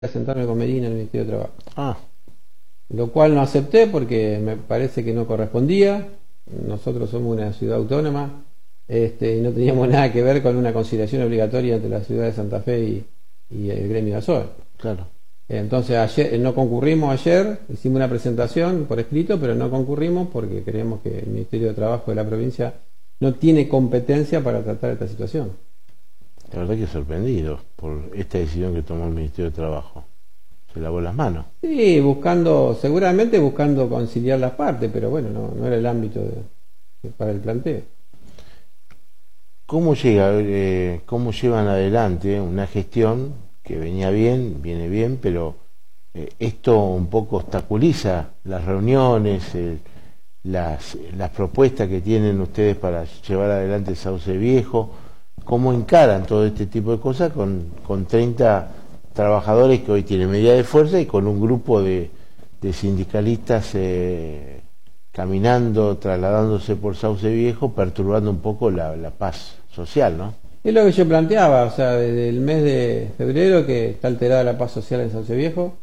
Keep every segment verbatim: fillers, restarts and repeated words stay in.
a sentarme con Medina en el Ministerio de Trabajo. Ah, Lo cual no acepté porque me parece que no correspondía. Nosotros somos una ciudad autónoma este, y no teníamos nada que ver con una conciliación obligatoria entre la ciudad de Santa Fe y, y el gremio de Azoe. claro. Entonces ayer no concurrimos ayer, hicimos una presentación por escrito, pero no concurrimos porque creemos que el Ministerio de Trabajo de la provincia no tiene competencia para tratar esta situación. La verdad que sorprendido por esta decisión que tomó el Ministerio de Trabajo. Se lavó las manos. Sí, buscando, seguramente buscando conciliar las partes, pero bueno, no, no era el ámbito de, de, para el planteo. ¿Cómo llega, eh, cómo llevan adelante una gestión que venía bien, viene bien, pero eh, esto un poco obstaculiza las reuniones, eh, las, las propuestas que tienen ustedes para llevar adelante el Sauce Viejo? ¿Cómo encaran todo este tipo de cosas con, con treinta trabajadores que hoy tienen medida de fuerza y con un grupo de, de sindicalistas eh, caminando, trasladándose por Sauce Viejo, perturbando un poco la, la paz social, ¿no? Es lo que yo planteaba, o sea, desde el mes de febrero que está alterada la paz social en Sauce Viejo,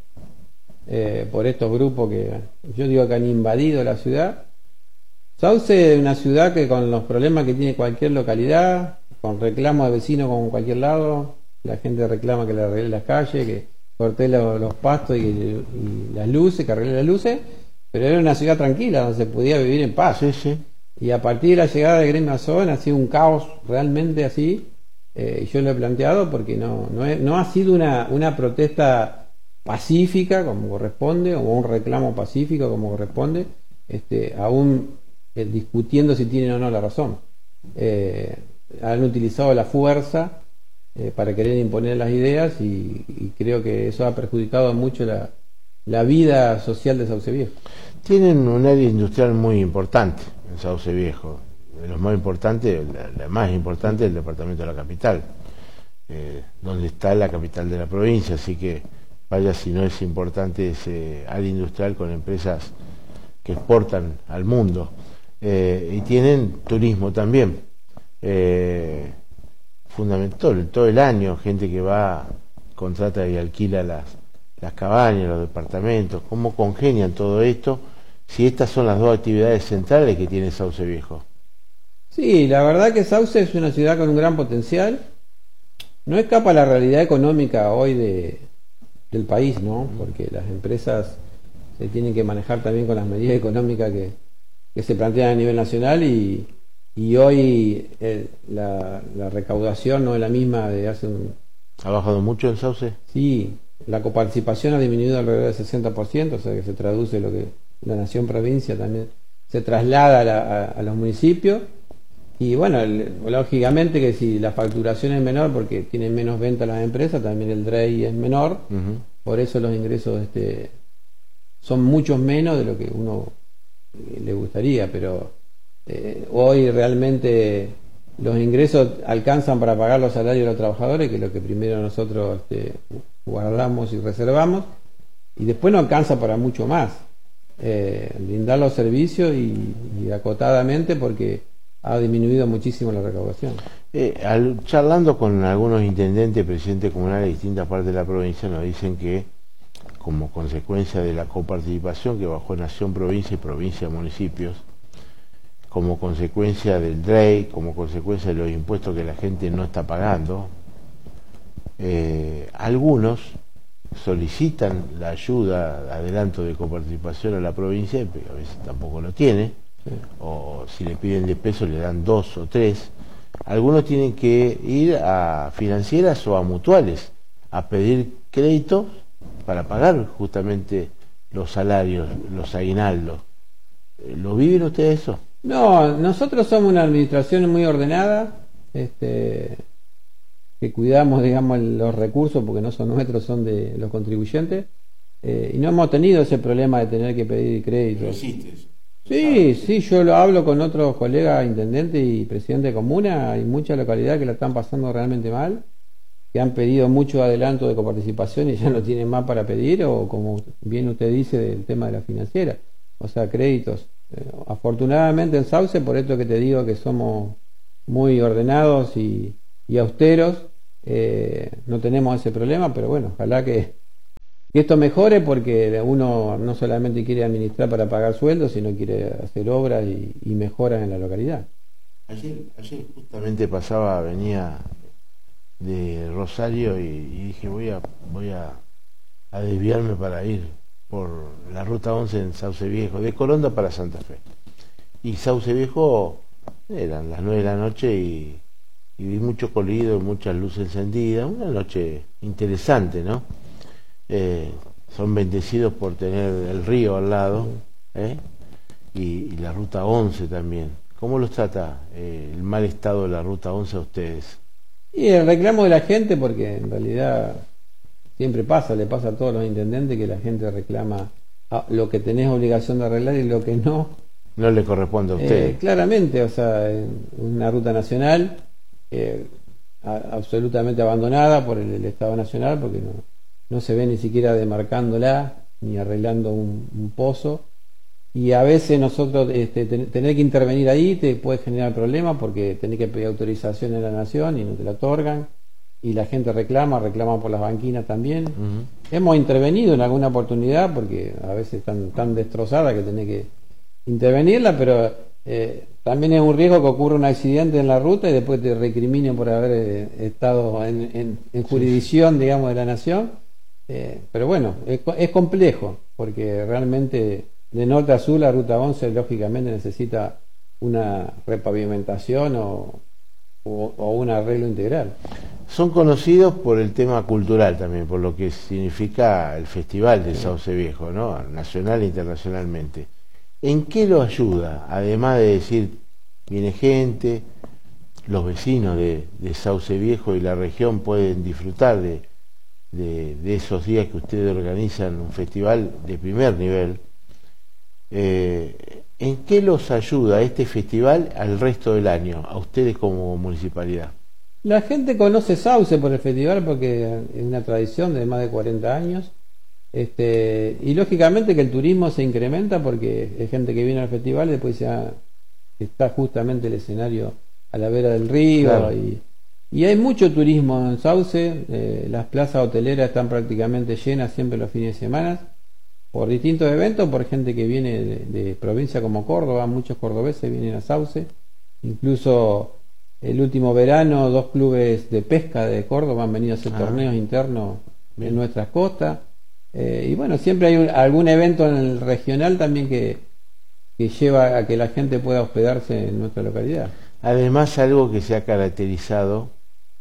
eh, por estos grupos que yo digo que han invadido la ciudad. Sauce es una ciudad que con los problemas que tiene cualquier localidad, con reclamos de vecinos con cualquier lado, la gente reclama que le arregle las calles, que corte los, los pastos y, y las luces, que arregle las luces, pero era una ciudad tranquila donde se podía vivir en paz. Sí, sí. Y a partir de la llegada de Gremio Azoe ha sido un caos realmente así. Eh, yo lo he planteado porque no, no, es, no ha sido una, una protesta pacífica como corresponde, o un reclamo pacífico como corresponde, este, aún eh, discutiendo si tienen o no la razón. Eh, han utilizado la fuerza eh, para querer imponer las ideas y, y creo que eso ha perjudicado mucho la, la vida social de Sauce Viejo. Tienen un área industrial muy importante en Sauce Viejo, de los más importantes, la, la más importante del departamento de la capital, eh, donde está la capital de la provincia, así que vaya si no es importante ese área industrial con empresas que exportan al mundo, eh, y tienen turismo también, eh, fundamental, todo el año, gente que va, contrata y alquila las, las cabañas, los departamentos. ¿Cómo congenian todo esto si estas son las dos actividades centrales que tiene Sauce Viejo? Sí, la verdad que Sauce es una ciudad con un gran potencial. No escapa a la realidad económica hoy de, del país, ¿no? Porque las empresas se tienen que manejar también con las medidas económicas que, que se plantean a nivel nacional y, y hoy eh, la, la recaudación no es la misma de hace un... ¿Ha bajado mucho en Sauce? Sí, la coparticipación ha disminuido alrededor del sesenta por ciento, o sea que se traduce lo que la nación provincia también se traslada a, la, a, a los municipios. Y bueno, el, lógicamente que si la facturación es menor porque tienen menos venta las empresas, también el D R E I es menor, uh-huh. Por eso los ingresos este, son muchos menos de lo que uno eh, le gustaría, pero eh, hoy realmente los ingresos alcanzan para pagar los salarios de los trabajadores, que es lo que primero nosotros este, guardamos y reservamos, y después no alcanza para mucho más, eh, brindar los servicios y, y acotadamente porque ha disminuido muchísimo la recaudación. Eh, al, charlando con algunos intendentes, presidentes comunales de distintas partes de la provincia, nos dicen que como consecuencia de la coparticipación que bajó nación, provincia y provincia, municipios, como consecuencia del D R E I, como consecuencia de los impuestos que la gente no está pagando, eh, algunos solicitan la ayuda, adelanto de coparticipación a la provincia, pero a veces tampoco lo tiene. Sí. O si le piden diez pesos le dan dos o tres. Algunos tienen que ir a financieras o a mutuales a pedir créditos para pagar justamente los salarios, los aguinaldos. ¿Lo viven ustedes eso? No, nosotros somos una administración muy ordenada, este, que cuidamos, digamos, los recursos porque no son nuestros, son de los contribuyentes, eh, y no hemos tenido ese problema de tener que pedir créditos. ¿Existe eso? Sí, sí, yo lo hablo con otros colegas intendentes y presidentes de comuna. Hay muchas localidades que la están pasando realmente mal, que han pedido mucho adelanto de coparticipación y ya no tienen más para pedir, o como bien usted dice del tema de la financiera, o sea, créditos. Eh, afortunadamente en Sauce, por esto que te digo que somos muy ordenados y, y austeros, eh, no tenemos ese problema, pero bueno, ojalá que que esto mejore, porque uno no solamente quiere administrar para pagar sueldos, sino quiere hacer obras y, y mejoras en la localidad. Ayer, ayer justamente pasaba, venía de Rosario y, y dije voy a voy a, a desviarme para ir por la ruta once en Sauce Viejo, de Coronda para Santa Fe. Y Sauce Viejo eran las nueve de la noche y, y vi mucho colorido, muchas luces encendidas, una noche interesante, ¿no? Eh, son bendecidos por tener el río al lado, ¿eh? y, y la ruta once también. ¿Cómo los trata eh, el mal estado de la ruta once a ustedes? Y el reclamo de la gente, porque en realidad siempre pasa, le pasa a todos los intendentes que la gente reclama lo que tenés obligación de arreglar y lo que no. No le corresponde a usted. Eh, claramente, o sea, una ruta nacional eh, a, absolutamente abandonada por el, el Estado Nacional, porque no, no se ve ni siquiera demarcándola ni arreglando un, un pozo. Y a veces nosotros este, ten, tener que intervenir ahí te puede generar problemas, porque tenés que pedir autorización en la nación y no te la otorgan, y la gente reclama, reclama por las banquinas también. Uh-huh. Hemos intervenido en alguna oportunidad porque a veces están tan destrozadas que tenés que intervenirla, pero eh, también es un riesgo que ocurra un accidente en la ruta y después te recriminen por haber eh, estado en, en, en jurisdicción, sí, digamos, de la nación. Eh, pero bueno, es, es complejo, porque realmente de norte a sur la ruta once lógicamente necesita una repavimentación o, o, o un arreglo integral. Son conocidos por el tema cultural también, por lo que significa el festival de Sauce Viejo, ¿no? Nacional e internacionalmente. ¿En qué lo ayuda? Además de decir, viene gente, los vecinos de, de Sauce Viejo y la región pueden disfrutar de, de, de esos días que ustedes organizan un festival de primer nivel. Eh, ¿En qué los ayuda este festival al resto del año, a ustedes como municipalidad? La gente conoce Sauce por el festival porque es una tradición de más de cuarenta años. Este, y lógicamente que el turismo se incrementa porque hay gente que viene al festival y después ya está justamente el escenario a la vera del río, claro. y, y hay mucho turismo en Sauce. Eh, las plazas hoteleras están prácticamente llenas siempre los fines de semana por distintos eventos, por gente que viene de, de provincia como Córdoba. Muchos cordobeses vienen a Sauce, incluso el último verano dos clubes de pesca de Córdoba han venido a hacer ah, torneos internos bien. En nuestras costas. Eh, y bueno, siempre hay un, algún evento en el regional también que, que lleva a que la gente pueda hospedarse en nuestra localidad. Además, algo que se ha caracterizado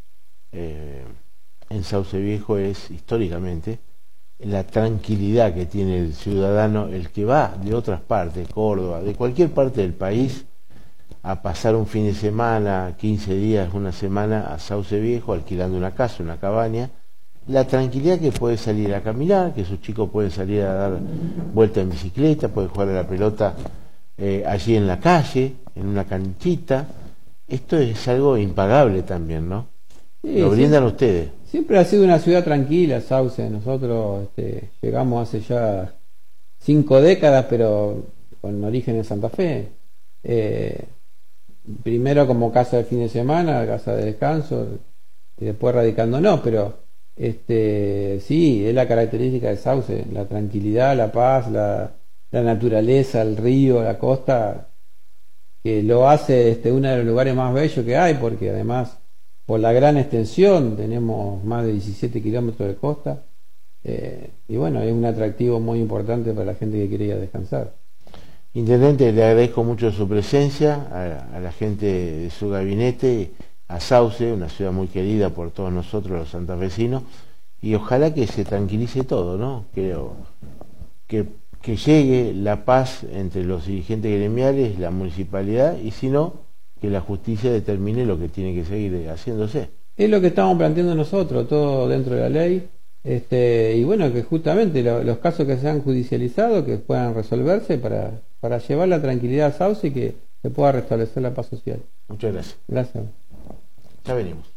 eh, en Sauce Viejo es, históricamente, la tranquilidad que tiene el ciudadano, el que va de otras partes, Córdoba, de cualquier parte del país, a pasar un fin de semana, quince días, una semana a Sauce Viejo, alquilando una casa, una cabaña. La tranquilidad que puede salir a caminar, que sus chicos pueden salir a dar vuelta en bicicleta, pueden jugar a la pelota eh, allí en la calle, en una canchita. Esto es algo impagable también, ¿no? Sí, lo brindan siempre, ustedes. Siempre ha sido una ciudad tranquila, Sauce. Nosotros este, llegamos hace ya cinco décadas, pero con origen en Santa Fe. Eh, primero como casa de fin de semana, casa de descanso, y después radicándonos, pero Este, sí, es la característica de Sauce, la tranquilidad, la paz, la, la naturaleza, el río, la costa, que lo hace este, uno de los lugares más bellos que hay, porque además por la gran extensión tenemos más de diecisiete kilómetros de costa, eh, y bueno, es un atractivo muy importante para la gente que quiere ir a descansar. Intendente, le agradezco mucho su presencia, a, a la gente de su gabinete, a Sauce, una ciudad muy querida por todos nosotros los santafesinos, y ojalá que se tranquilice todo, ¿no? Creo que, que llegue la paz entre los dirigentes gremiales, la municipalidad, y si no, que la justicia determine lo que tiene que seguir haciéndose. Es lo que estamos planteando nosotros, todo dentro de la ley, este, y bueno, que justamente lo, los casos que se han judicializado, que puedan resolverse para, para llevar la tranquilidad a Sauce y que se pueda restablecer la paz social. Muchas gracias. Gracias. Ya venimos.